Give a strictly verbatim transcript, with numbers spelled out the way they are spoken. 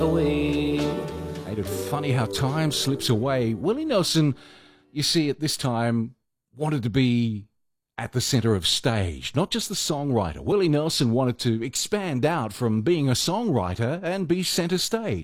away. Ain't it funny how time slips away? Willie Nelson, you see, at this time, wanted to be at the center of stage, not just the songwriter. Willie Nelson wanted to expand out from being a songwriter and be center stage.